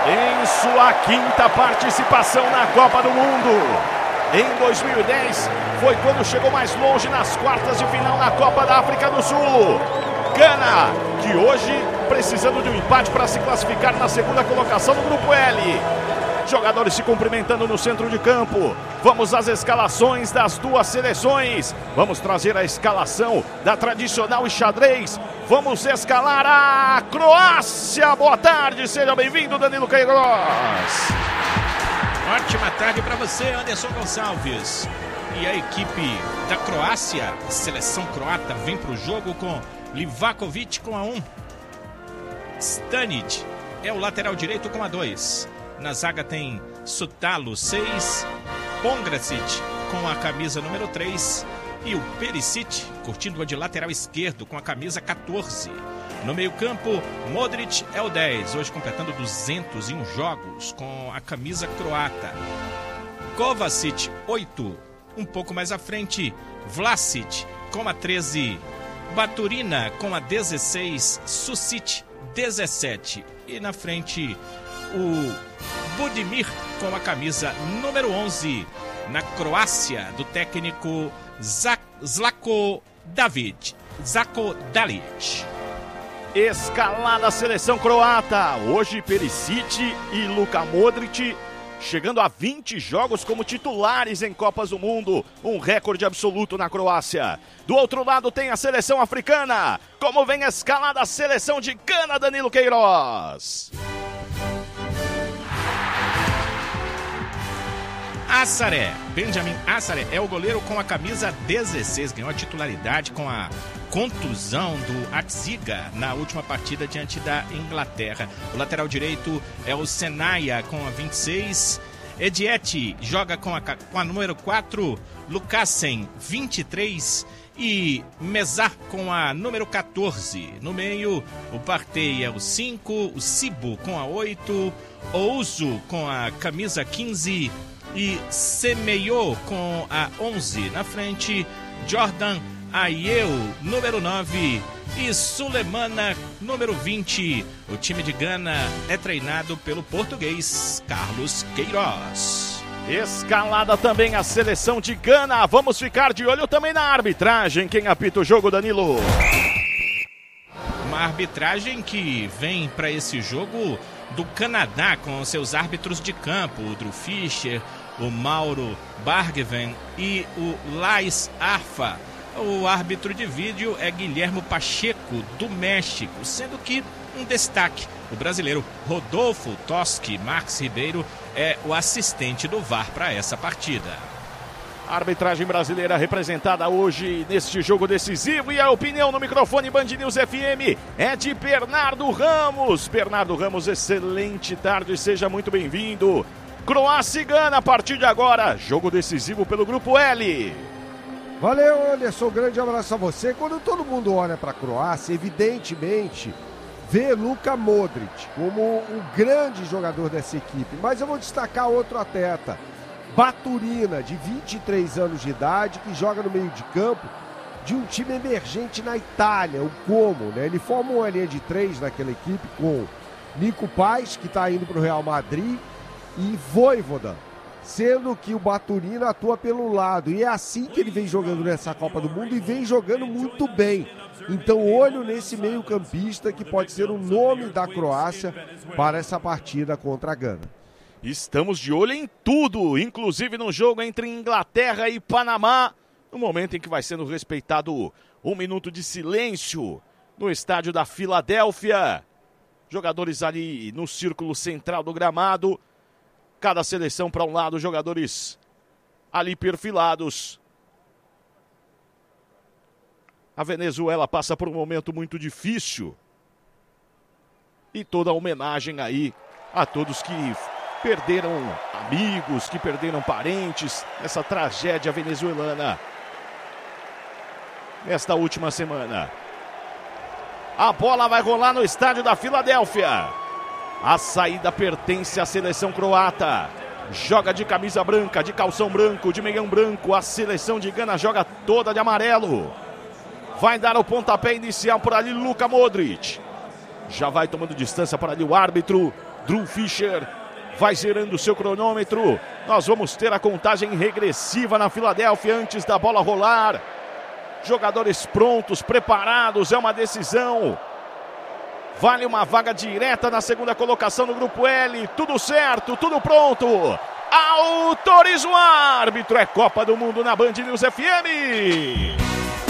em sua quinta participação na Copa do Mundo. Em 2010, foi quando chegou mais longe nas quartas de final na Copa da África do Sul. Gana, que hoje precisando de um empate para se classificar na segunda colocação no Grupo L. Jogadores se cumprimentando no centro de campo. Vamos às escalações das duas seleções. Vamos trazer a escalação da tradicional xadrez. Vamos escalar a Croácia. Boa tarde, seja bem-vindo, Danilo Queiroz. Ótima tarde para você, Anderson Gonçalves. E a equipe da Croácia, a seleção croata, vem para o jogo com Livakovic com a 1. Stanic é o lateral direito com a 2. Na zaga tem Sutalo 6, Pongracic com a camisa número 3 e o Perisic curtindo a de lateral esquerdo com a camisa 14. No meio-campo, Modric é o 10, hoje completando 201 jogos com a camisa croata. Kovacic 8, um pouco mais à frente, Vlasic com a 13, Baturina com a 16, Susic 17 e na frente o Budimir com a camisa número 11 na Croácia do técnico Zlatko Dalic. Escalada a seleção croata. Hoje Perisic e Luka Modric chegando a 20 jogos como titulares em Copas do Mundo, um recorde absoluto na Croácia. Do outro lado tem a seleção africana. Como vem a escalada a seleção de Gana, Danilo Queiroz? Assare, Benjamin Assare é o goleiro com a camisa 16, ganhou a titularidade com a contusão do Atziga na última partida diante da Inglaterra. O lateral direito é o Senaya com a 26, Ediete joga com a número 4, Lukasen 23 e Mezar com a número 14. No meio, o Partey é o 5, o Sibu com a 8, Ouzo com a camisa 15 e Semeyo com a 11. Na frente, Jordan Ayew, número 9 e Sulemana, número 20. O time de Gana é treinado pelo português Carlos Queiroz. Escalada também a seleção de Gana. Vamos ficar de olho também na arbitragem. Quem apita o jogo, Danilo? Uma arbitragem que vem para esse jogo do Canadá com seus árbitros de campo, o Drew Fischer, o Mauro Bargven e o Lais Arfa. O árbitro de vídeo é Guilhermo Pacheco, do México, sendo que um destaque, o brasileiro Rodolfo Toschi Marques Ribeiro é o assistente do VAR para essa partida. A arbitragem brasileira representada hoje neste jogo decisivo, e a opinião no microfone Band News FM é de Bernardo Ramos. Bernardo Ramos, excelente tarde, seja muito bem-vindo. Croácia e Gana a partir de agora, jogo decisivo pelo Grupo L. Valeu, Anderson, grande abraço a você. Quando todo mundo olha para a Croácia, evidentemente vê Luka Modric como um grande jogador dessa equipe, mas eu vou destacar outro atleta, Baturina, de 23 anos de idade, que joga no meio de campo de um time emergente na Itália, o Como, né? Ele forma uma linha de 3 naquela equipe com Nico Paz, que está indo para o Real Madrid, e Vojvoda, sendo que o Baturina atua pelo lado, e é assim que ele vem jogando nessa Copa do Mundo e vem jogando muito bem. Então olho nesse meio campista que pode ser o nome da Croácia para essa partida contra a Gana. Estamos de olho em tudo, inclusive no jogo entre Inglaterra e Panamá, no momento em que vai sendo respeitado 1 minuto de silêncio no estádio da Filadélfia. Jogadores ali no círculo central do gramado, cada seleção para um lado, jogadores ali perfilados. A Venezuela passa por um momento muito difícil. E toda a homenagem aí a todos que perderam amigos, que perderam parentes nessa tragédia venezuelana nesta última semana. A bola vai rolar no estádio da Filadélfia. A saída pertence à seleção croata. Joga de camisa branca, de calção branco, de meião branco. A seleção de Gana joga toda de amarelo. Vai dar o pontapé inicial por ali Luka Modric. Já vai tomando distância por ali o árbitro. Drew Fischer vai zerando o seu cronômetro. Nós vamos ter a contagem regressiva na Filadélfia antes da bola rolar. Jogadores prontos, preparados, é uma decisão. Vale uma vaga direta na segunda colocação no Grupo L. Tudo certo, tudo pronto. Autoriza o árbitro. É Copa do Mundo na Band News FM.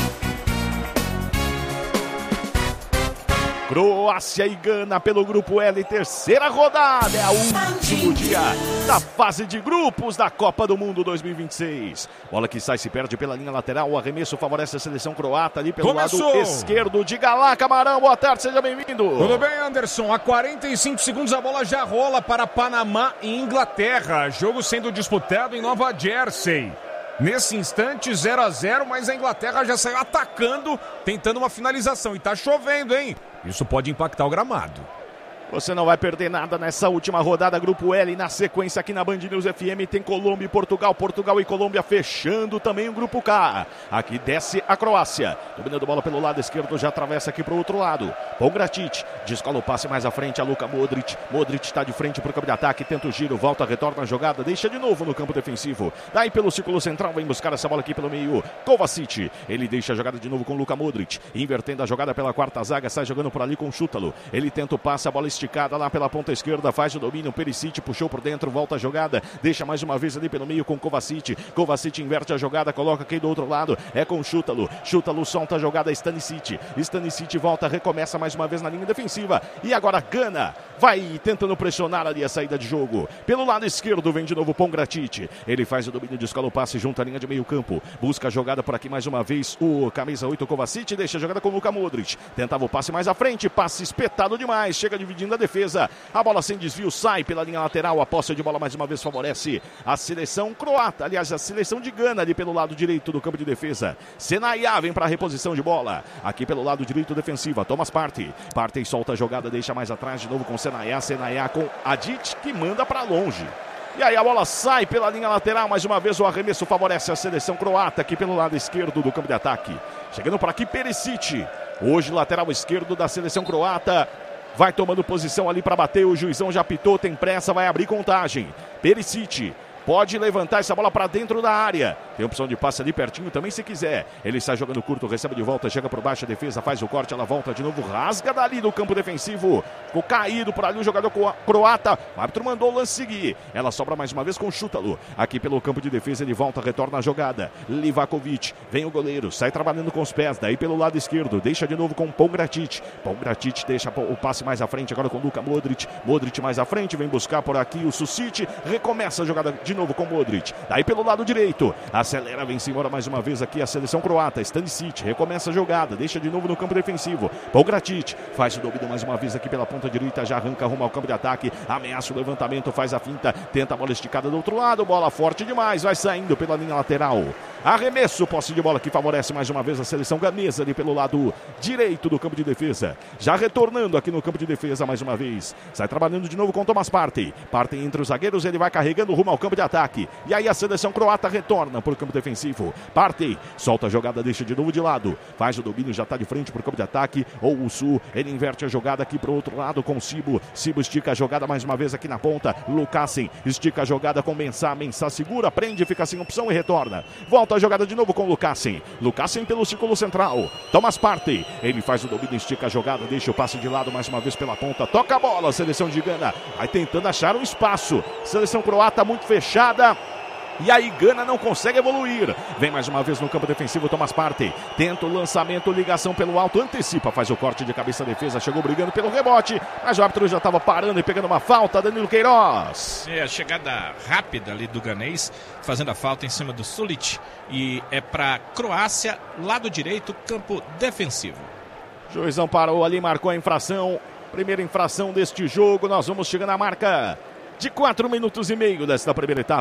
Croácia e Gana pelo Grupo L, terceira rodada, é o último dia da fase de grupos da Copa do Mundo 2026. Bola que sai, se perde pela linha lateral, o arremesso favorece a seleção croata ali pelo lado esquerdo. Diga lá, Camarão, boa tarde, seja bem-vindo. Tudo bem, Anderson? A 45 segundos a bola já rola para Panamá e Inglaterra, jogo sendo disputado em Nova Jersey. Nesse instante, 0-0, mas a Inglaterra já saiu atacando, tentando uma finalização. E tá chovendo, hein? Isso pode impactar o gramado. Você não vai perder nada nessa última rodada, Grupo L. Na sequência aqui na Band News FM tem Colômbia e Portugal. Portugal e Colômbia fechando também o Grupo K. Aqui desce a Croácia. Dominando bola pelo lado esquerdo, já atravessa aqui para o outro lado. Pongracic descola o passe mais à frente a Luka Modric. Modric está de frente para o campo de ataque, tenta o giro, volta, retorna a jogada, deixa de novo no campo defensivo. Daí pelo círculo central, vem buscar essa bola aqui pelo meio. Kovacic, ele deixa a jogada de novo com Luka Modric. Invertendo a jogada pela quarta zaga, sai jogando por ali com Šutalo. Ele tenta o passe, a bola esticada lá pela ponta esquerda, faz o domínio, Perisic puxou por dentro, volta a jogada, deixa mais uma vez ali pelo meio com Kovacic. Kovacic inverte a jogada, coloca aqui do outro lado, é com Šutalo. Šutalo solta a jogada, Stanisic. Stanisic volta, recomeça mais uma vez na linha defensiva. E agora Gana vai tentando pressionar ali a saída de jogo. Pelo lado esquerdo vem de novo Pongracic. Ele faz o domínio, descola o passe junto à linha de meio campo. Busca a jogada por aqui mais uma vez o camisa 8 Kovacic, deixa a jogada com o Luka Modric. Tentava o passe mais à frente, passe espetado demais, chega dividindo a defesa. A bola sem desvio sai pela linha lateral. A posse de bola mais uma vez favorece a seleção croata. Aliás, a seleção de Gana ali pelo lado direito do campo de defesa. Senaya vem para a reposição de bola. Aqui pelo lado direito defensiva. Thomas Partey. Partey solta a jogada, deixa mais atrás de novo com Senaya. Senaya com Adic que manda para longe. E aí a bola sai pela linha lateral. Mais uma vez o arremesso favorece a seleção croata aqui pelo lado esquerdo do campo de ataque. Chegando por aqui Perisic. Hoje lateral esquerdo da seleção croata. Vai tomando posição ali para bater, o juizão já apitou, tem pressa, vai abrir contagem. Perisic pode levantar essa bola para dentro da área. Tem opção de passe ali pertinho também se quiser. Ele sai jogando curto, recebe de volta, chega por baixo, a defesa faz o corte, ela volta de novo, rasga dali do campo defensivo. Ficou caído por ali o jogador croata. O árbitro mandou o lance seguir. Ela sobra mais uma vez com o Šutalo. Aqui pelo campo de defesa ele volta, retorna a jogada. Livakovic, vem o goleiro, sai trabalhando com os pés. Daí pelo lado esquerdo, deixa de novo com Pongracic. Pongracic deixa o passe mais à frente agora com Luka Modric. Modric mais à frente, vem buscar por aqui o Susic. Recomeça a jogada de novo com Modric. Daí pelo lado direito, acelera, vem-se embora mais uma vez aqui a seleção croata. Stanisic recomeça a jogada, deixa de novo no campo defensivo. Pongracic faz o domínio mais uma vez aqui pela ponta direita, já arranca rumo ao campo de ataque, ameaça o levantamento, faz a finta, tenta a bola esticada do outro lado, bola forte demais, vai saindo pela linha lateral. Arremesso, posse de bola que favorece mais uma vez a seleção ganesa ali pelo lado direito do campo de defesa. Já retornando aqui no campo de defesa mais uma vez. Sai trabalhando de novo com Thomas Partey. Partey entre os zagueiros, ele vai carregando rumo ao campo de ataque. E aí a seleção croata retorna para o campo defensivo. Partey solta a jogada, deixa de novo de lado. Faz o domínio, já está de frente para o campo de ataque. Ou o Sul, ele inverte a jogada aqui para o outro lado com o Sibo. Sibo estica a jogada mais uma vez aqui na ponta. Lukasen estica a jogada com Mensah. Mensah segura, prende, fica sem opção e retorna. Volta a jogada de novo com Lukasen. Lukasen pelo círculo central. Thomas Partey. Ele faz o domínio, estica a jogada, deixa o passe de lado mais uma vez pela ponta. Toca a bola, a seleção de Gana. Vai tentando achar um espaço. Seleção croata muito fechada. E aí Gana não consegue evoluir. Vem mais uma vez no campo defensivo Thomas Partey. Tenta o lançamento, ligação pelo alto, antecipa, faz o corte de cabeça, a defesa chegou brigando pelo rebote, mas o árbitro já estava parando e pegando uma falta. Danilo Queiroz. É a chegada rápida ali do ganês, fazendo a falta em cima do Sulic. E é para Croácia, lado direito, campo defensivo. Juizão parou ali, marcou a infração. Primeira infração deste jogo. Nós vamos chegando à marca de 4 minutos e meio desta primeira etapa.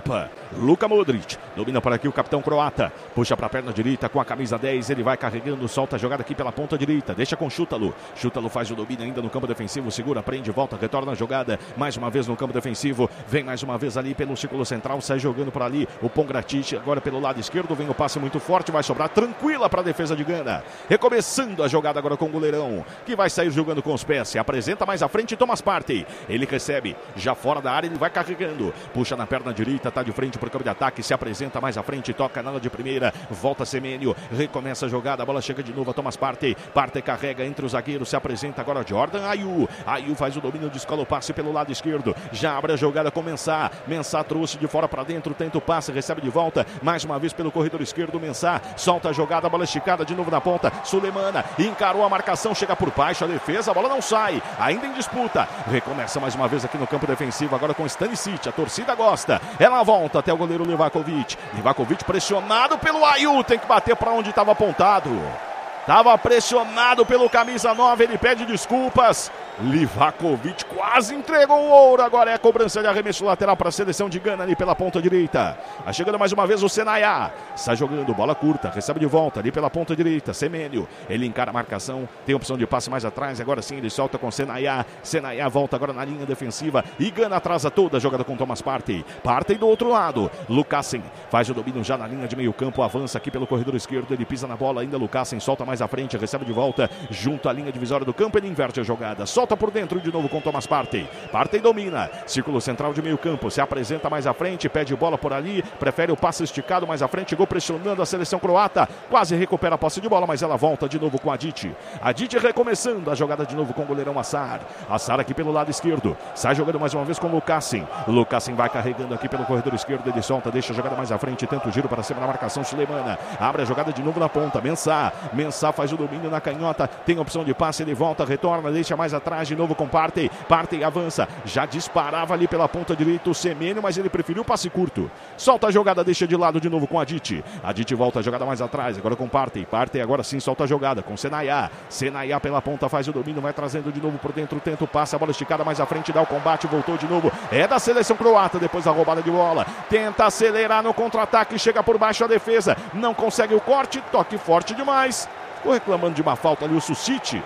Luka Modric, domina por aqui o capitão croata, puxa para a perna direita com a camisa 10, ele vai carregando, solta a jogada aqui pela ponta direita, deixa com Chútalo faz o domínio ainda no campo defensivo, segura, prende, volta, retorna a jogada, mais uma vez no campo defensivo, vem mais uma vez ali pelo círculo central, sai jogando por ali, o Pongratic agora pelo lado esquerdo, vem o passe muito forte, vai sobrar tranquila para a defesa de Gana, recomeçando a jogada agora com o goleirão, que vai sair jogando com os pés, se apresenta mais à frente, Thomas Partey, ele recebe, já fora da área, ele vai carregando, puxa na perna direita, tá de frente para o campo de ataque, se apresenta mais à frente, toca nada de primeira, volta Semenyo, recomeça a jogada, a bola chega de novo a Thomas Partey, Partey carrega entre os zagueiros, se apresenta agora Jordan Ayew faz o domínio, descola o passe pelo lado esquerdo, já abre a jogada com Mensah trouxe de fora para dentro, tenta o passe, recebe de volta, mais uma vez pelo corredor esquerdo, Mensah solta a jogada, a bola esticada de novo na ponta, Sulemana encarou a marcação, chega por baixo a defesa, a bola não sai, ainda em disputa, recomeça mais uma vez aqui no campo defensivo, agora com Stanisic, a torcida gosta, ela volta até o goleiro Livakovic pressionado pelo Ayew, tem que bater para onde estava apontado. Estava pressionado pelo camisa 9, ele pede desculpas. Livakovic quase entregou o ouro. Agora é a cobrança de arremesso lateral para a seleção de Gana ali pela ponta direita. Vai chegando mais uma vez o Senaya. Está jogando bola curta, recebe de volta ali pela ponta direita. Semenyo, ele encara a marcação, tem opção de passe mais atrás. Agora sim ele solta com Senaya. Senaya volta agora na linha defensiva e Gana atrasa toda a jogada com Thomas Partey. Partey do outro lado. Lukasen faz o domínio já na linha de meio campo, avança aqui pelo corredor esquerdo. Ele pisa na bola ainda. Lukasen solta mais à frente, recebe de volta junto à linha divisória do campo. Ele inverte a jogada, solta por dentro de novo com Thomas Partey. Partey domina, círculo central de meio campo, se apresenta mais à frente, pede bola por ali, prefere o passe esticado mais à frente, chegou pressionando a seleção croata, quase recupera a posse de bola, mas ela volta de novo com a Dite recomeçando a jogada de novo com o goleirão Assar aqui pelo lado esquerdo, sai jogando mais uma vez com Lukasen vai carregando aqui pelo corredor esquerdo, ele solta, deixa a jogada mais à frente, tenta o giro para cima da marcação, Sulemana, abre a jogada de novo na ponta, Mensah faz o domínio na canhota, tem opção de passe, ele volta, retorna, deixa mais atrás de novo com Partey avança, já disparava ali pela ponta direita o Semenyo, mas ele preferiu o passe curto, solta a jogada, deixa de lado de novo com a Dite volta a jogada mais atrás, agora com Partey agora sim solta a jogada com Senaya pela ponta, faz o domínio, vai trazendo de novo por dentro, tenta o passe, a bola esticada mais à frente, dá o combate, voltou de novo, é da seleção croata, depois da roubada de bola, tenta acelerar no contra-ataque, chega por baixo a defesa, não consegue o corte, toque forte demais, ficou reclamando de uma falta ali o Susic.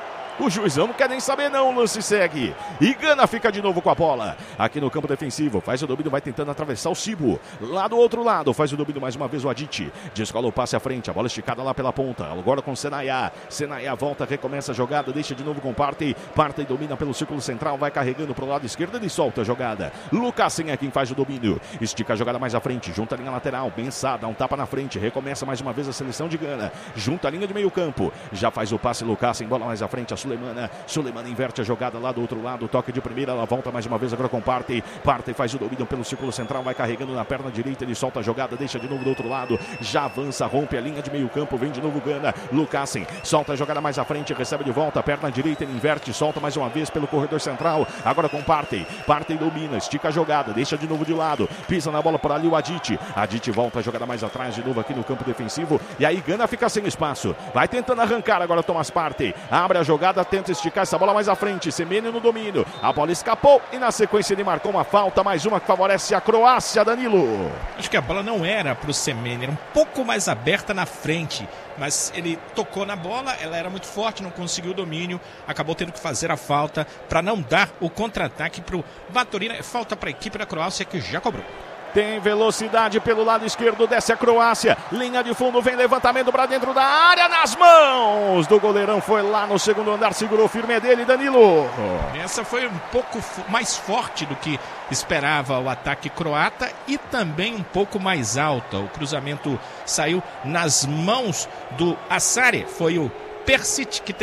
O juizão não quer nem saber não, o lance segue. E Gana fica de novo com a bola. Aqui no campo defensivo, faz o domínio, vai tentando atravessar o Sibo. Lá do outro lado, faz o domínio mais uma vez o Adite. Descola o passe à frente, a bola esticada lá pela ponta. Agora com Senaya. Senaya volta, recomeça a jogada, deixa de novo com Partey. Partey domina pelo círculo central, vai carregando pro lado esquerdo, ele solta a jogada. Lukasen é quem faz o domínio. Estica a jogada mais à frente, junta a linha lateral. Mensah dá um tapa na frente, recomeça mais uma vez a seleção de Gana. Junta a linha de meio campo. Já faz o passe Lukasen, bola mais à frente, a Sulemana inverte a jogada lá do outro lado, toque de primeira, ela volta mais uma vez agora com Partey faz o domínio pelo círculo central, vai carregando na perna direita, ele solta a jogada, deixa de novo do outro lado, já avança, rompe a linha de meio campo, vem de novo Gana, Lukasen solta a jogada mais à frente, recebe de volta, perna direita, ele inverte, solta mais uma vez pelo corredor central, agora com Partey domina, estica a jogada, deixa de novo de lado, pisa na bola por ali o Adite volta a jogada mais atrás de novo aqui no campo defensivo, e aí Gana fica sem espaço, vai tentando arrancar agora Thomas Partey, abre a jogada, tenta esticar essa bola mais à frente, Semenyo no domínio, a bola escapou e na sequência ele marcou uma falta, mais uma que favorece a Croácia, Danilo. Acho que a bola não era para o Semenyo, era um pouco mais aberta na frente, mas ele tocou na bola, ela era muito forte, não conseguiu o domínio, acabou tendo que fazer a falta para não dar o contra-ataque para o Baturina, falta para a equipe da Croácia que já cobrou. Tem velocidade pelo lado esquerdo, desce a Croácia, linha de fundo, vem levantamento para dentro da área, nas mãos do goleirão, foi lá no segundo andar, segurou firme dele, Danilo. Essa foi um pouco mais forte do que esperava o ataque croata e também um pouco mais alta, o cruzamento saiu nas mãos do Assar, foi o Perisic que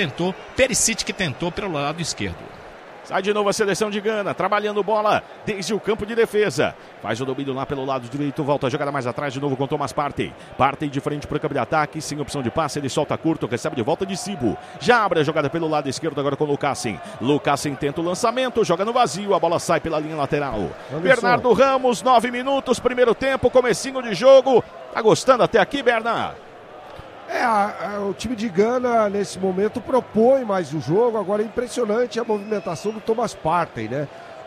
tentou pelo lado esquerdo. Sai de novo a seleção de Gana, trabalhando bola desde o campo de defesa. Faz o domínio lá pelo lado direito, volta a jogada mais atrás de novo com Thomas Partey. Partey de frente para o campo de ataque, sem opção de passe, ele solta curto, recebe de volta de Sibo. Já abre a jogada pelo lado esquerdo agora com Lukasen. Lukasen tenta o lançamento, joga no vazio, a bola sai pela linha lateral. Bernardo Ramos, 9 minutos, primeiro tempo, comecinho de jogo. Tá gostando até aqui, Bernardo? O time de Gana, nesse momento, propõe mais o jogo. Agora é impressionante a movimentação do Thomas Partey, né?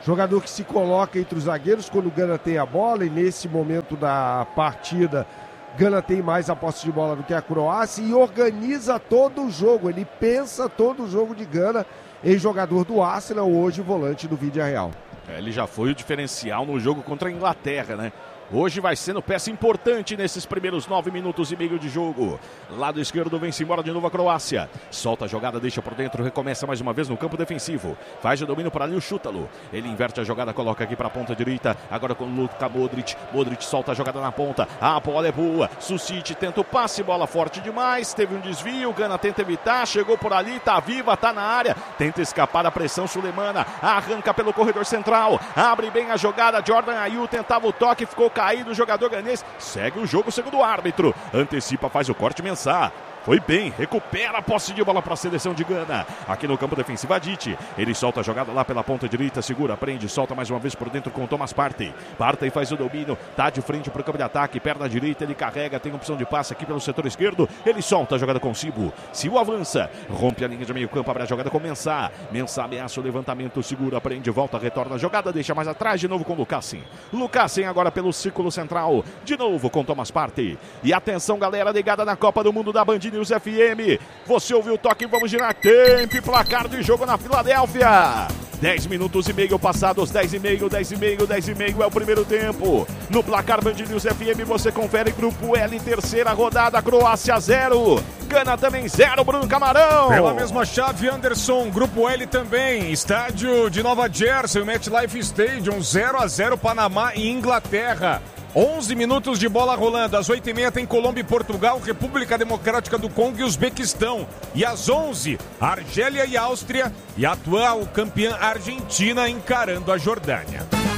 Jogador que se coloca entre os zagueiros quando o Gana tem a bola, e nesse momento da partida, Gana tem mais a posse de bola do que a Croácia e organiza todo o jogo. Ele pensa todo o jogo de Gana, ex-jogador do Arsenal, hoje volante do Villarreal. Ele já foi o diferencial no jogo contra a Inglaterra, né? Hoje vai sendo peça importante nesses primeiros 9 minutos e meio de jogo. Lado esquerdo vem-se embora de novo a Croácia. Solta a jogada, deixa por dentro, recomeça mais uma vez no campo defensivo. Faz o domínio para ali o Šutalo. Ele inverte a jogada, coloca aqui para a ponta direita. Agora com o Luka Modric. Modric solta a jogada na ponta. A bola é boa. Susic tenta o passe, bola forte demais. Teve um desvio, Gana tenta evitar. Chegou por ali, tá viva, tá na área. Tenta escapar da pressão sulemana. Arranca pelo corredor central. Abre bem a jogada. Jordan Ayew tentava o toque, ficou caído o jogador ganense, segue o jogo segundo o árbitro, antecipa, faz o corte Mensah. Foi bem, recupera a posse de bola para a seleção de Gana. Aqui no campo defensivo, Adit. Ele solta a jogada lá pela ponta direita, segura, prende, solta mais uma vez por dentro com o Thomas Partey. Partey faz o domínio, tá de frente para o campo de ataque, perna direita, ele carrega, tem opção de passe aqui pelo setor esquerdo. Ele solta a jogada com Sibo. Sibo avança, rompe a linha de meio campo, abre a jogada com Mensah. Mensah ameaça o levantamento, segura, prende, volta, retorna a jogada, deixa mais atrás de novo com Lukasen. Lukasen agora pelo círculo central, de novo com Thomas Partey. E atenção, galera ligada na Copa do Mundo da Band News FM. Você ouviu o toque, vamos girar tempo e placar de jogo na Filadélfia. 10 minutos e meio passados, 10 e meio é o primeiro tempo. No placar Band News FM você confere Grupo L, terceira rodada, Croácia 0. Gana também 0, Bruno Camarão. Pela mesma chave, Anderson, Grupo L também. Estádio de Nova Jersey, o MetLife Stadium, 0-0 Panamá e Inglaterra. 11 minutos de bola rolando. Às 8h30 tem Colômbia e Portugal, República Democrática do Congo e Uzbequistão. E às 11, Argélia e Áustria. E a atual campeã Argentina encarando a Jordânia.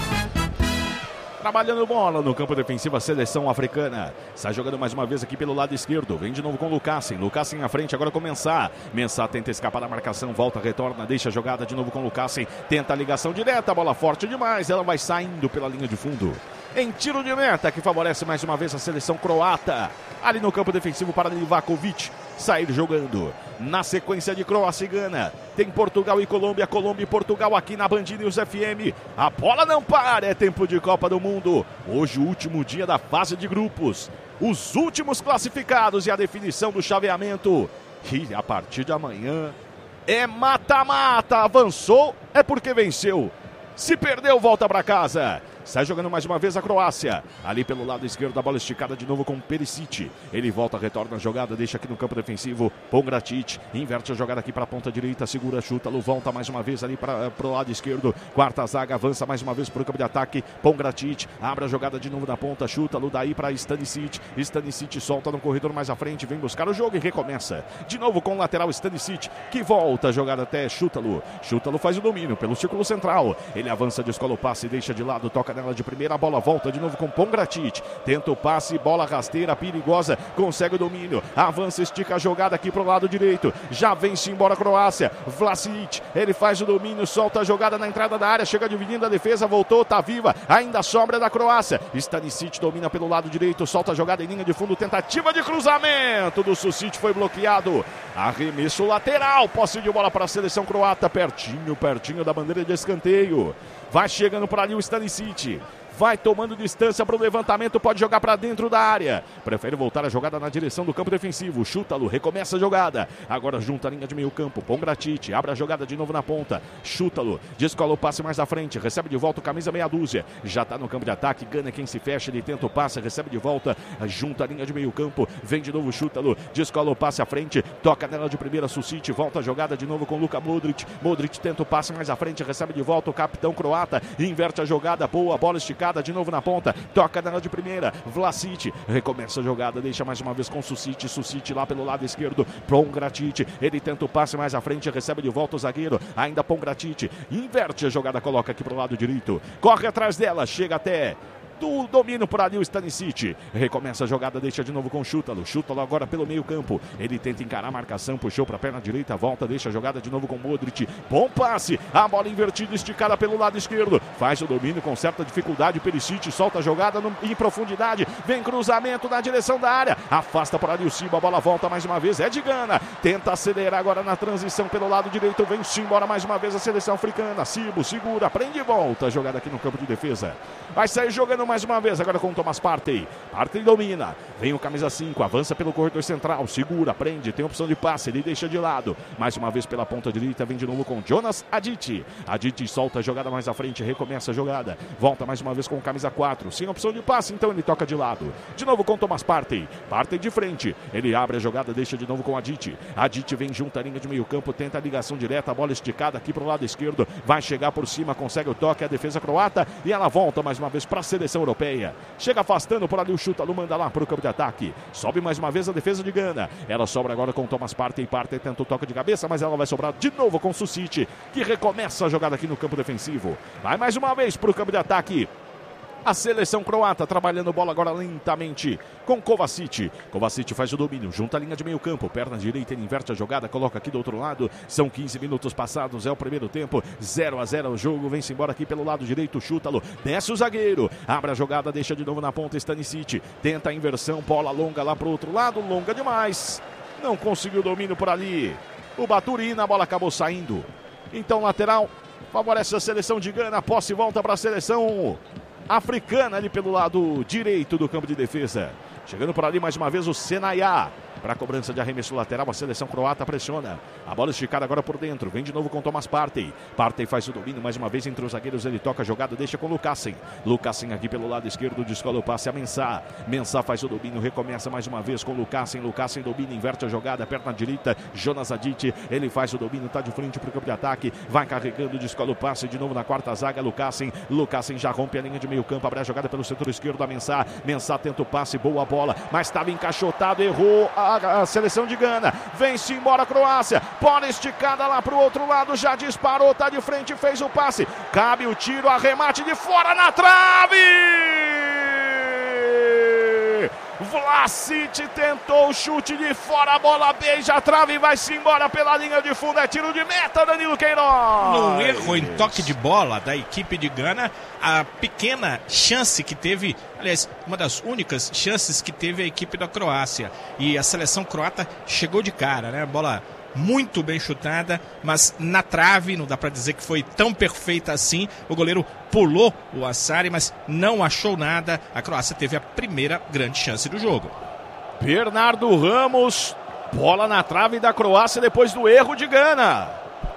Trabalhando bola no campo defensivo, a seleção africana. Está jogando mais uma vez aqui pelo lado esquerdo. Vem de novo com Lukasen. Lukasen à frente, agora com Mensah. Mensah tenta escapar da marcação, volta, retorna, deixa a jogada de novo com Lukasen. Tenta a ligação direta, bola forte demais. Ela vai saindo pela linha de fundo. Em tiro de meta, que favorece mais uma vez a seleção croata. Ali no campo defensivo para Livakovic sair jogando. Na sequência de Croácia e Gana, tem Portugal e Colômbia, Colômbia e Portugal aqui na Band News FM. A bola não para, é tempo de Copa do Mundo. Hoje o último dia da fase de grupos. Os últimos classificados e a definição do chaveamento. E a partir de amanhã é mata-mata. Avançou é porque venceu. Se perdeu, volta para casa. Sai jogando mais uma vez a Croácia. Ali pelo lado esquerdo, a bola esticada de novo com Perisic. Ele volta, retorna a jogada, deixa aqui no campo defensivo. Pongracic inverte a jogada aqui para a ponta direita, segura, Šutalo, volta mais uma vez ali para o lado esquerdo. Quarta zaga, avança mais uma vez para o campo de ataque. Pongracic abre a jogada de novo na ponta, Šutalo, daí para Stanisic. Stanisic solta no corredor mais à frente, vem buscar o jogo e recomeça. De novo com o lateral Stanisic, que volta a jogada até Šutalo. Šutalo faz o domínio pelo círculo central. Ele avança, descola o passe, deixa de lado, toca nela de primeira, a bola volta de novo com Pongracic, tenta o passe, bola rasteira, perigosa, consegue o domínio, avança, estica a jogada aqui pro lado direito, já vem-se embora a Croácia, Vlasic, ele faz o domínio, solta a jogada na entrada da área, chega dividindo a defesa, voltou, tá viva, ainda sobra da Croácia, Stanisic domina pelo lado direito, solta a jogada em linha de fundo, tentativa de cruzamento do Susic, foi bloqueado, arremesso lateral, posse de bola para a seleção croata, pertinho da bandeira de escanteio. Vai chegando por ali o Stanisic. Vai tomando distância para o levantamento, pode jogar para dentro da área. Prefere voltar a jogada na direção do campo defensivo. Šutalo, recomeça a jogada. Agora junta a linha de meio campo. Pongracic, abre a jogada de novo na ponta. Šutalo, descola o passe mais à frente. Recebe de volta o camisa meia dúzia. Já está no campo de ataque. Gana quem se fecha, ele tenta o passe. Recebe de volta, junta a linha de meio campo. Vem de novo Šutalo, descola o passe à frente. Toca nela de primeira, Susic. Volta a jogada de novo com Luka Modric. Modric tenta o passe mais à frente. Recebe de volta o capitão croata. Inverte a jogada, boa, bola esticada. De novo na ponta, toca nela de primeira, Vlasic, recomeça a jogada, deixa mais uma vez com Susic, Susic lá pelo lado esquerdo, Pongracic, ele tenta o passe mais à frente, recebe de volta o zagueiro, ainda Pongracic, inverte a jogada, coloca aqui pro lado direito, corre atrás dela, chega até do domínio por ali o Stanisic. Recomeça a jogada, deixa de novo com o Šutalo. Šutalo agora pelo meio campo. Ele tenta encarar a marcação, puxou para a perna direita, volta, deixa a jogada de novo com o Modric. Bom passe, a bola invertida, esticada pelo lado esquerdo. Faz o domínio com certa dificuldade. Perisic solta a jogada em profundidade. Vem cruzamento na direção da área. Afasta por ali o Cibo, a bola volta mais uma vez. É de Gana. Tenta acelerar agora na transição pelo lado direito. Vem-se embora mais uma vez a seleção africana. Cibo segura, prende e volta. Jogada aqui no campo de defesa. Vai sair jogando mais uma vez agora com o Thomas Partey. Partey domina. Vem o camisa 5, avança pelo corredor central. Segura, prende, tem opção de passe. Ele deixa de lado. Mais uma vez pela ponta direita. Vem de novo com Jonas Aditi. Aditi solta a jogada mais à frente. Recomeça a jogada. Volta mais uma vez com o camisa 4. Sem opção de passe, então ele toca de lado. De novo com Thomas Partey. Partey de frente. Ele abre a jogada, deixa de novo com Aditi. Aditi vem junto à linha de meio campo. Tenta a ligação direta. A bola esticada aqui para o lado esquerdo. Vai chegar por cima, consegue o toque. A defesa croata. E ela volta mais uma vez para a seleção europeia. Chega afastando por ali o Šutalo, manda lá para o campo de ataque. Sobe mais uma vez a defesa de Gana. Ela sobra agora com Thomas Partey. Partey tenta o toque de cabeça, mas ela vai sobrar de novo com Susic, que recomeça a jogada aqui no campo defensivo. Vai mais uma vez para o campo de ataque. A seleção croata trabalhando bola agora lentamente com Kovacic. Kovacic faz o domínio, junta a linha de meio campo. Perna direita, ele inverte a jogada, coloca aqui do outro lado. São 15 minutos passados, é o primeiro tempo. 0-0 o jogo, vem-se embora aqui pelo lado direito. Šutalo, desce o zagueiro. Abre a jogada, deixa de novo na ponta Stanisic. Tenta a inversão, bola longa lá pro outro lado. Longa demais. Não conseguiu o domínio por ali. O Baturina, a bola acabou saindo. Então lateral, favorece a seleção de Gana. Posse e volta para a seleção africana ali pelo lado direito do campo de defesa. Chegando por ali mais uma vez o Senaya. Para a cobrança de arremesso lateral, a seleção croata pressiona. A bola esticada agora por dentro. Vem de novo com Thomas Partey. Partey faz o domínio mais uma vez entre os zagueiros. Ele toca a jogada, deixa com Lukasen. Lukasen aqui pelo lado esquerdo, descola o passe a Mensah. Mensah faz o domínio, recomeça mais uma vez com Lukasen. Lukasen domina, inverte a jogada, perna direita. Jonas Aditi, ele faz o domínio, está de frente para o campo de ataque. Vai carregando, descola o passe de novo na quarta zaga. Lukasen. Lukasen já rompe a linha de meio campo, abre a jogada pelo setor esquerdo a Mensah. Mensah tenta o passe, boa bola, mas estava encaixotado, errou a seleção de Gana. Vem-se embora a Croácia. Bola esticada lá para o outro lado. Já disparou, está de frente, fez o passe. Cabe o tiro, arremate de fora na trave. Vlasic tentou o chute de fora, a bola beija a trave e vai-se embora pela linha de fundo. É tiro de meta, Danilo Queiroz. No erro em toque de bola da equipe de Gana, a pequena chance que teve, aliás, uma das únicas chances que teve a equipe da Croácia. E a seleção croata chegou de cara, né? A bola muito bem chutada, mas na trave, não dá para dizer que foi tão perfeita assim. O goleiro pulou o Asari, mas não achou nada. A Croácia teve a primeira grande chance do jogo. Bernardo Ramos, bola na trave da Croácia depois do erro de Gana.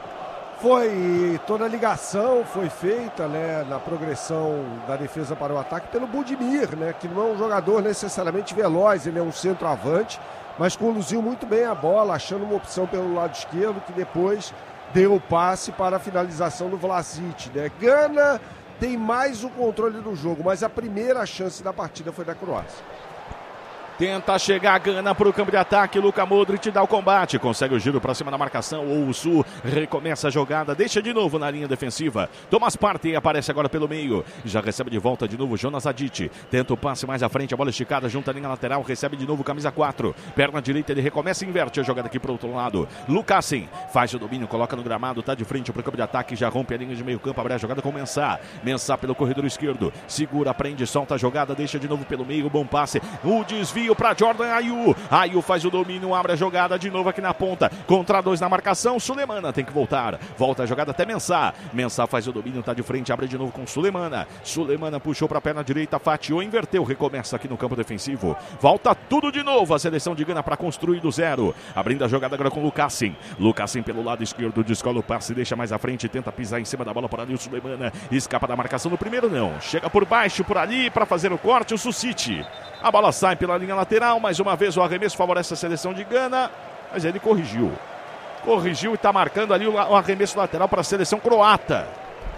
Foi toda a ligação foi feita, né, na progressão da defesa para o ataque pelo Budimir, né, que não é um jogador necessariamente veloz, ele é um centroavante, mas conduziu muito bem a bola, achando uma opção pelo lado esquerdo, que depois deu o passe para a finalização do Vlasic, né? Gana tem mais o controle do jogo, mas a primeira chance da partida foi da Croácia. Tenta chegar a Gana para o campo de ataque. Luka Modric dá o combate. Consegue o giro para cima da marcação. O Sul recomeça a jogada. Deixa de novo na linha defensiva. Thomas Partey aparece agora pelo meio. Já recebe de volta de novo Jonas Aditi. Tenta o passe mais à frente. A bola esticada junto à linha lateral. Recebe de novo camisa 4. Perna direita. Ele recomeça e inverte a jogada aqui para o outro lado. Lukasen faz o domínio. Coloca no gramado. Está de frente para o campo de ataque. Já rompe a linha de meio campo. Abre a jogada com Mensah. Mensah pelo corredor esquerdo. Segura, prende, solta a jogada. Deixa de novo pelo meio. Bom passe. O desvio para Jordan Ayew. Ayew faz o domínio, abre a jogada de novo aqui na ponta. Contra dois na marcação. Sulemana tem que voltar. Volta a jogada até Mensah. Mensah faz o domínio, tá de frente, abre de novo com Sulemana. Sulemana puxou para a perna direita, fatiou, inverteu, recomeça aqui no campo defensivo. Volta tudo de novo a seleção de Gana para construir do zero. Abrindo a jogada agora com Lukasen. Lukasen pelo lado esquerdo, descola o passe, deixa mais à frente, tenta pisar em cima da bola por ali o Sulemana. Escapa da marcação no primeiro, não. Chega por baixo, por ali, para fazer o corte, o Susic. A bola sai pela linha lateral, mais uma vez o arremesso favorece a seleção de Gana, mas ele corrigiu. Corrigiu e está marcando ali o arremesso lateral para a seleção croata.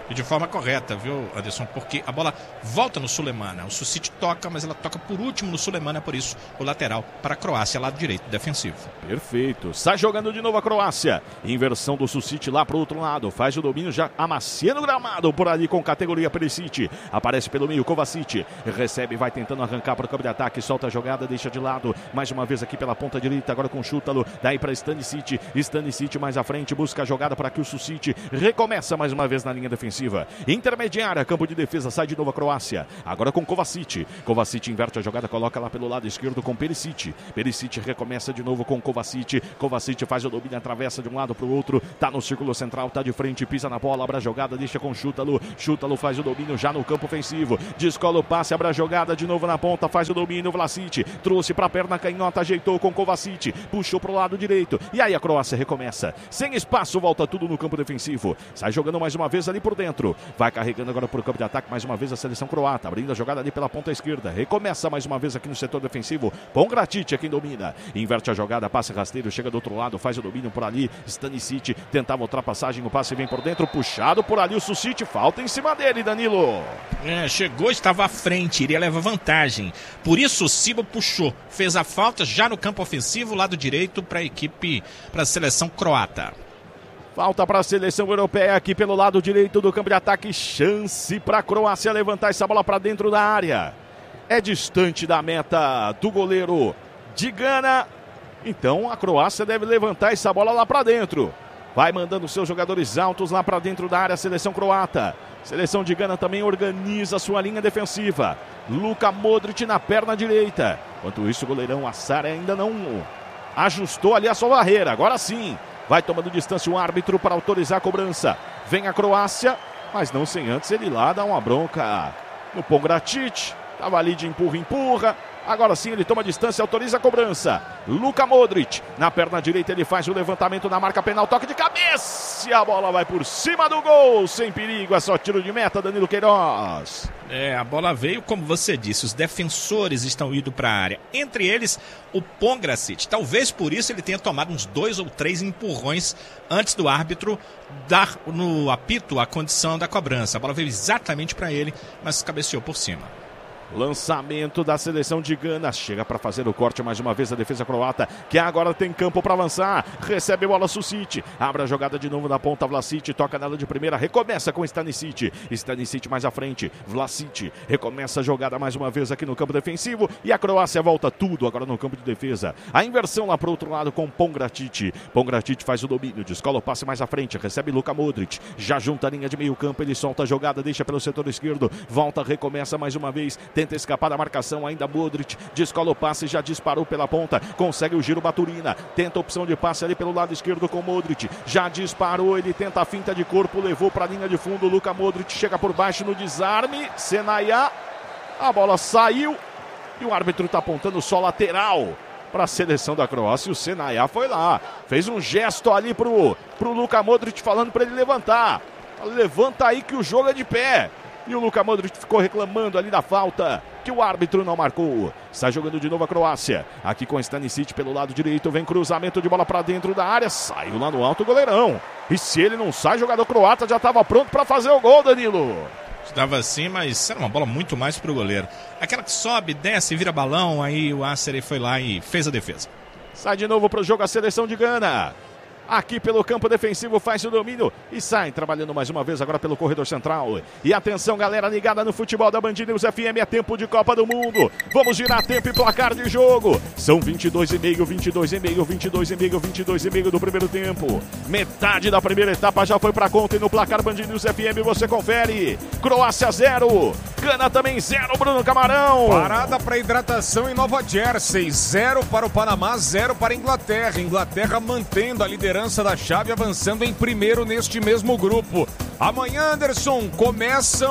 E de forma correta, viu, Anderson? Porque a bola volta no Sulemana. O Susic toca, mas ela toca por último no Sulemana, por isso o lateral para a Croácia, lado direito defensivo. Perfeito. Sai jogando de novo a Croácia. Inversão do Susic lá para o outro lado. Faz o domínio já amaciando o gramado por ali com categoria Perisic. Aparece pelo meio Kovacic. Recebe, vai tentando arrancar para o campo de ataque. Solta a jogada, deixa de lado. Mais uma vez aqui pela ponta direita, agora com Šutalo. Daí para Stanisic. Stanisic mais à frente, busca a jogada para que o Susic recomeça mais uma vez na linha defensiva. Intermediária, campo de defesa, sai de novo a Croácia. Agora com Kovacic. Kovacic inverte a jogada, coloca lá pelo lado esquerdo com Perisic. Perisic recomeça de novo com Kovacic. Kovacic faz o domínio, atravessa de um lado para o outro. Tá no círculo central, tá de frente, pisa na bola, abre a jogada, deixa com Šutalo. Šutalo faz o domínio já no campo ofensivo. Descola o passe, abre a jogada de novo na ponta, faz o domínio. Vlasic trouxe para a perna canhota, ajeitou com Kovacic. Puxou para o lado direito. E aí a Croácia recomeça. Sem espaço, volta tudo no campo defensivo. Sai jogando mais uma vez ali por dentro. Vai carregando agora para o campo de ataque mais uma vez a seleção croata, abrindo a jogada ali pela ponta esquerda, recomeça mais uma vez aqui no setor defensivo, Pongracic é quem domina, inverte a jogada, passe rasteiro, chega do outro lado, faz o domínio por ali, Stanisic tentava ultrapassagem, o passe vem por dentro, puxado por ali o Susic, falta em cima dele, Danilo. Chegou, estava à frente, iria levar vantagem, por isso o Sibo puxou, fez a falta já no campo ofensivo, lado direito para a equipe, para a seleção croata. Falta para a seleção europeia aqui pelo lado direito do campo de ataque. Chance para a Croácia levantar essa bola para dentro da área. É distante da meta do goleiro de Gana. Então a Croácia deve levantar essa bola lá para dentro. Vai mandando seus jogadores altos lá para dentro da área. Seleção croata. Seleção de Gana também organiza sua linha defensiva. Luka Modric na perna direita. Enquanto isso o goleirão Assar ainda não ajustou ali a sua barreira. Agora sim. Vai tomando distância o árbitro para autorizar a cobrança. Vem a Croácia, mas não sem antes ele lá dar uma bronca no Pongracic. Estava ali de empurra. Agora sim ele toma distância, autoriza a cobrança. Luka Modric, na perna direita ele faz o levantamento na marca penal, toque de cabeça. E a bola vai por cima do gol, sem perigo, é só tiro de meta, Danilo Queiroz. A bola veio, como você disse, os defensores estão indo para a área. Entre eles, o Pongracic. Talvez por isso ele tenha tomado uns 2 ou 3 empurrões antes do árbitro dar no apito a condição da cobrança. A bola veio exatamente para ele, mas cabeceou por cima. Lançamento da seleção de Gana. Chega para fazer o corte mais uma vez a defesa croata, que agora tem campo para avançar. Recebe bola Susic. Abre a jogada de novo na ponta. Vlasic toca nela de primeira. Recomeça com Stanisic. Stanisic mais à frente. Vlasic recomeça a jogada mais uma vez aqui no campo defensivo. E a Croácia volta tudo agora no campo de defesa. A inversão lá para o outro lado com Pongracic. Pongracic faz o domínio. Descola o passe mais à frente. Recebe Luka Modric. Já junta a linha de meio campo. Ele solta a jogada. Deixa pelo setor esquerdo. Volta, recomeça mais uma vez. Tenta escapar da marcação ainda Modric, descola o passe, já disparou pela ponta, consegue o giro Baturina, tenta a opção de passe ali pelo lado esquerdo com Modric, já disparou, ele tenta a finta de corpo, levou para a linha de fundo, Luka Modric chega por baixo no desarme, Senaya, a bola saiu e o árbitro está apontando só lateral para a seleção da Croácia. E o Senaya foi lá, fez um gesto ali pro Luka Modric falando para ele levantar, levanta aí que o jogo é de pé. E o Luka Modric ficou reclamando ali da falta que o árbitro não marcou. Está jogando de novo a Croácia. Aqui com Stanisic pelo lado direito. Vem cruzamento de bola para dentro da área. Saiu lá no alto o goleirão. E se ele não sai, o jogador croata já estava pronto para fazer o gol, Danilo. Estava assim, mas era uma bola muito mais para o goleiro. Aquela que sobe, desce, vira balão. Aí o Assar foi lá e fez a defesa. Sai de novo para o jogo a seleção de Gana. Aqui pelo campo defensivo faz o domínio e sai trabalhando mais uma vez agora pelo corredor central. E atenção galera ligada no futebol da Band News FM, é tempo de Copa do Mundo. Vamos girar tempo e placar de jogo. São 22,5, 22,5, 22,5, 22,5 do primeiro tempo. Metade da primeira etapa já foi pra conta e no placar Band News FM você confere. Croácia 0, Gana também 0, Bruno Camarão. Parada para hidratação em Nova Jersey, 0 para o Panamá, 0 para a Inglaterra. Inglaterra mantendo a liderança da chave, avançando em primeiro neste mesmo grupo. Amanhã, Anderson, começa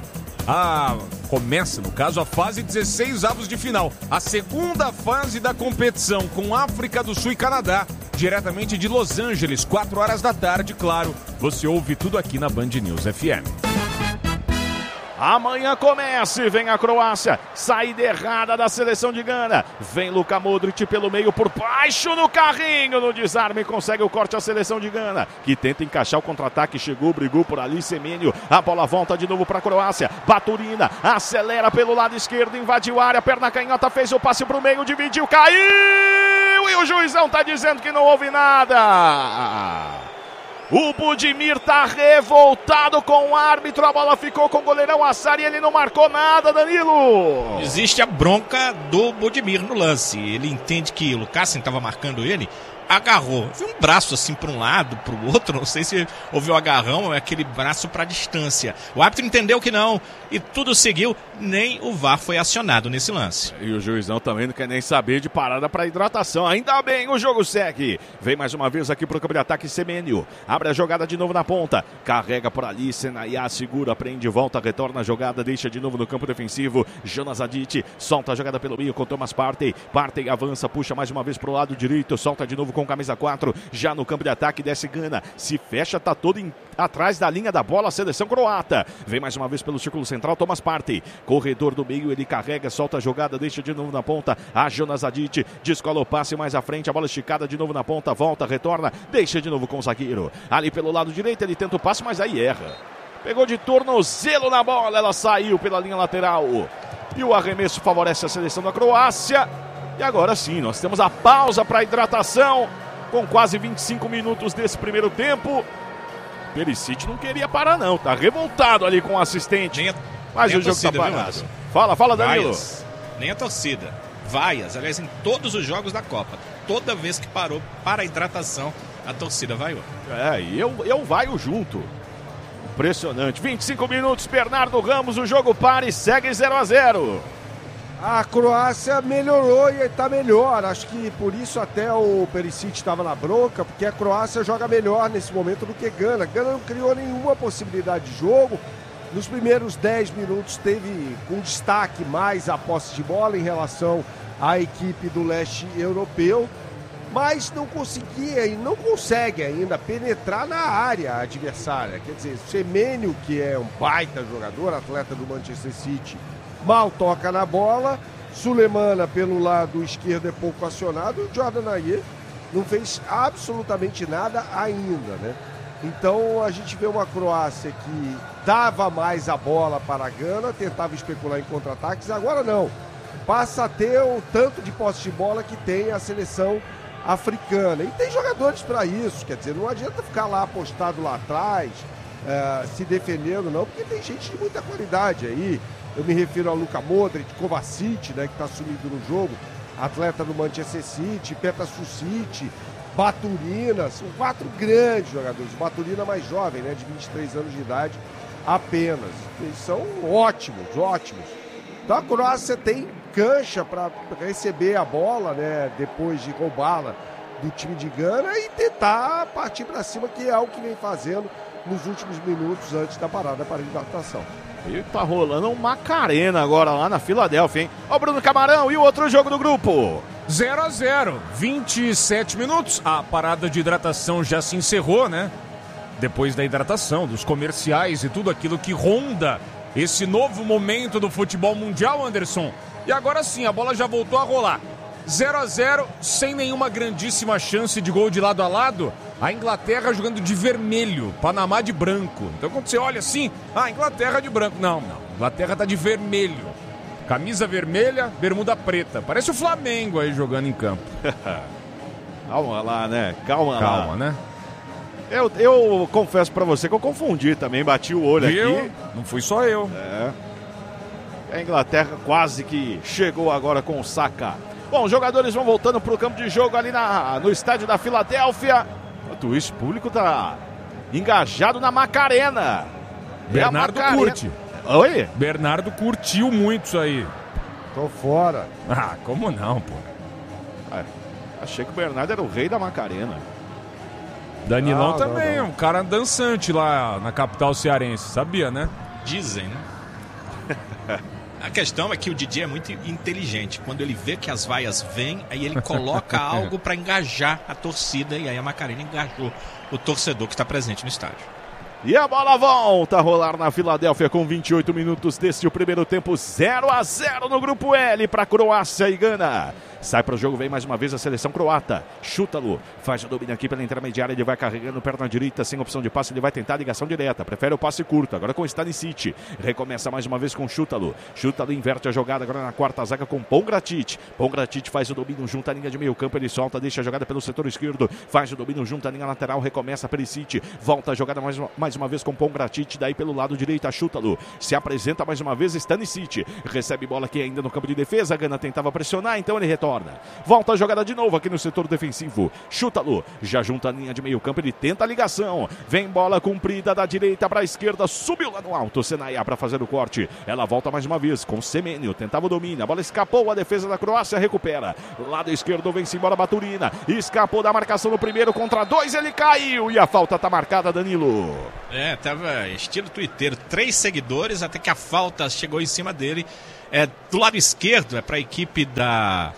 no caso a fase 16 avos de final, a segunda fase da competição com África do Sul e Canadá, diretamente de Los Angeles, 4 horas da tarde, claro, você ouve tudo aqui na Band News FM. Amanhã começa e vem a Croácia. Saída errada da seleção de Gana. Vem Luka Modric pelo meio por baixo no carrinho. No desarme consegue o corte a seleção de Gana, que tenta encaixar o contra-ataque. Chegou, brigou por ali Semenyo. A bola volta de novo para a Croácia. Baturina acelera pelo lado esquerdo, invadiu a área, perna canhota, fez o passe para o meio, dividiu, caiu. E o juizão está dizendo que não houve nada. O Budimir tá revoltado com o árbitro, a bola ficou com o goleirão Assar e ele não marcou nada, Danilo. Existe a bronca do Budimir no lance, ele entende que o Lukasen estava marcando ele, agarrou, viu um braço assim para um lado, para o outro, não sei se houve o agarrão ou é aquele braço para distância. O árbitro entendeu que não e tudo seguiu, nem o VAR foi acionado nesse lance. E o juizão também não quer nem saber de parada para hidratação. Ainda bem, o jogo segue. Vem mais uma vez aqui pro campo de ataque Semenyo. Abre a jogada de novo na ponta. Carrega por ali, Senayá segura, prende, volta, retorna a jogada, deixa de novo no campo defensivo. Jonas Adic solta a jogada pelo meio com Thomas Partey. Partey avança, puxa mais uma vez pro lado direito, solta de novo com camisa 4. Já no campo de ataque desce Gana. Se fecha, tá todo atrás da linha da bola a seleção croata. Vem mais uma vez pelo círculo central, Thomas Partey. Corredor do meio, ele carrega, solta a jogada, deixa de novo na ponta. A Jonas Adic descola o passe mais à frente, a bola esticada de novo na ponta, volta, retorna, deixa de novo com o zagueiro. Ali pelo lado direito, ele tenta o passe, mas aí erra. Pegou de tornozelo na bola, ela saiu pela linha lateral. E o arremesso favorece a seleção da Croácia. E agora sim, nós temos a pausa para hidratação, com quase 25 minutos desse primeiro tempo. Perisic não queria parar não, tá revoltado ali com o assistente. Mas o jogo tá parado. Fala Danilo. Nem a torcida. Vaias, aliás, em todos os jogos da Copa. Toda vez que parou para a hidratação, a torcida vaiou. E eu vaio junto. Impressionante. 25 minutos, Bernardo Ramos, o jogo para e segue 0-0. A Croácia melhorou e está melhor. Acho que por isso até o Perisic estava na bronca, porque a Croácia joga melhor nesse momento do que Gana. Gana não criou nenhuma possibilidade de jogo. Nos primeiros 10 minutos teve com destaque mais a posse de bola em relação à equipe do leste europeu, mas não conseguia e não consegue ainda penetrar na área adversária. Quer dizer, Semenyo, que é um baita jogador, atleta do Manchester City, mal toca na bola. Sulemana pelo lado esquerdo é pouco acionado. O Jordan Ayew não fez absolutamente nada ainda, né? Então a gente vê uma Croácia que dava mais a bola para a Gana, tentava especular em contra-ataques, agora não. Passa a ter o tanto de posse de bola que tem a seleção africana. E tem jogadores para isso, quer dizer, não adianta ficar lá apostado lá atrás, se defendendo não, porque tem gente de muita qualidade aí. Eu me refiro a Luka Modric, Kovacic, né, que está sumido no jogo, atleta do Manchester City, Petr Sušić, Baturina, são 4 grandes jogadores. Baturina mais jovem, né, de 23 anos de idade apenas. Eles são ótimos. Então a Croácia tem cancha para receber a bola, né, depois de roubá-la do time de Gana e tentar partir para cima, que é o que vem fazendo nos últimos minutos antes da parada para a hidratação. E tá rolando um Macarena agora lá na Filadélfia, hein? Ó, Bruno Camarão, e o outro jogo do grupo? 0-0, 27 minutos. A parada de hidratação já se encerrou, né? Depois da hidratação, dos comerciais e tudo aquilo que ronda esse novo momento do futebol mundial, Anderson. E agora sim, a bola já voltou a rolar. 0-0, sem nenhuma grandíssima chance de gol de lado a lado. A Inglaterra jogando de vermelho, Panamá de branco. Então quando você olha assim, Inglaterra de branco. Não, a Inglaterra tá de vermelho. Camisa vermelha, bermuda preta. Parece o Flamengo aí jogando em campo. Calma lá, né? Calma lá. Né? Eu confesso pra você que eu confundi também, bati o olho aqui. Não fui só eu. A Inglaterra quase que chegou agora com o Saka. Bom, os jogadores vão voltando pro campo de jogo ali no estádio da Filadélfia. Enquanto isso, o público tá engajado na Macarena. Bernardo curte. Oi? Bernardo curtiu muito isso aí. Tô fora. Como não, pô? Achei que o Bernardo era o rei da Macarena. Danilão também, não. Um cara dançante lá na capital cearense, sabia, né? Dizem, né? A questão é que o DJ é muito inteligente. Quando ele vê que as vaias vêm, aí ele coloca algo para engajar a torcida, e aí a Macarena engajou o torcedor que está presente no estádio. E a bola volta a rolar na Filadélfia com 28 minutos deste o primeiro tempo. 0-0 no grupo L para Croácia e Gana. Sai para o jogo, vem mais uma vez a seleção croata. Chútalo, faz o domínio aqui pela intermediária. Ele vai carregando perna direita, sem opção de passe. Ele vai tentar a ligação direta, prefere o passe curto. Agora com o Stanisic, recomeça mais uma vez com Chútalo. Chútalo inverte a jogada agora na quarta zaga com Pongracic. Pongracic faz o domínio junto à linha de meio campo. Ele solta, deixa a jogada pelo setor esquerdo. Faz o domínio junto à linha lateral, recomeça Perisic. Volta a jogada mais uma vez com Pongracic. Daí pelo lado direito a Chútalo. Se apresenta mais uma vez Stanisic. Recebe bola aqui ainda no campo de defesa. A Gana tentava pressionar, então ele retorna. Volta a jogada de novo aqui no setor defensivo. Chútalo, já junta a linha de meio campo, ele tenta a ligação. Vem bola comprida da direita para a esquerda, subiu lá no alto, Senaia para fazer o corte. Ela volta mais uma vez com Semenyo, tentava o domínio, a bola escapou, a defesa da Croácia recupera. Lado esquerdo vem-se embora Baturina, escapou da marcação no primeiro contra 2, ele caiu e a falta está marcada, Danilo. Tava estilo Twitter, 3 seguidores até que a falta chegou em cima dele. Do lado esquerdo, para a equipe da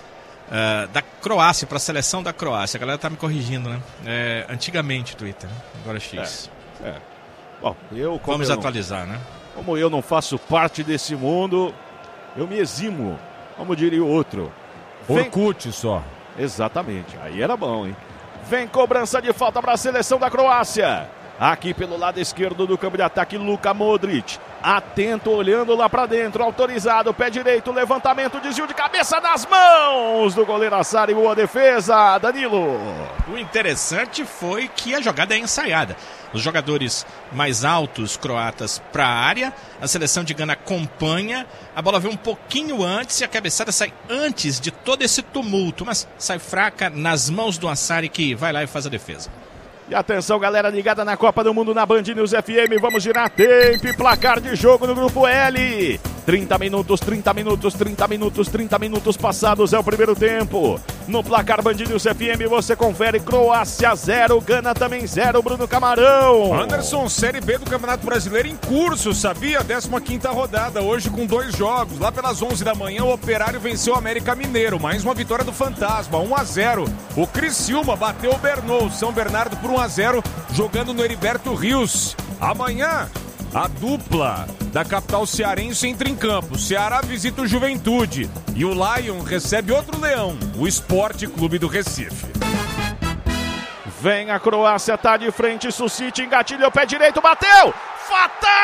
Croácia, para a seleção da Croácia. A galera tá me corrigindo, né? Antigamente Twitter, né? Agora X. Bom, vamos atualizar, né? Como eu não faço parte desse mundo, eu me eximo, como diria o outro. Orkut só. Exatamente, aí era bom, hein? Vem cobrança de falta para a seleção da Croácia. Aqui pelo lado esquerdo do campo de ataque, Luka Modric. Atento, olhando lá para dentro, autorizado, pé direito, levantamento, desvio de cabeça nas mãos do goleiro Assari, boa defesa, Danilo. O interessante foi que a jogada é ensaiada. Os jogadores mais altos croatas para a área, a seleção de Gana acompanha, a bola vem um pouquinho antes e a cabeçada sai antes de todo esse tumulto, mas sai fraca nas mãos do Assari, que vai lá e faz a defesa. E atenção, galera ligada na Copa do Mundo na Band News FM. Vamos girar tempo e placar de jogo no grupo L. 30 minutos passados é o primeiro tempo. No placar Band News FM você confere: Croácia 0, Gana também 0, Bruno Camarão. Anderson, Série B do Campeonato Brasileiro em curso, sabia? 15ª rodada, hoje com 2 jogos. Lá pelas 11 da manhã o Operário venceu o América Mineiro, mais uma vitória do Fantasma, 1-0. O Criciúma bateu o Bernou, São Bernardo por 1-0, jogando no Heriberto Rios. Amanhã a dupla da capital cearense entra em campo. Ceará visita o Juventude e o Lion recebe outro leão, o Sport Clube do Recife. Vem a Croácia, tá de frente, Susic engatilha o pé direito, bateu! Fatal!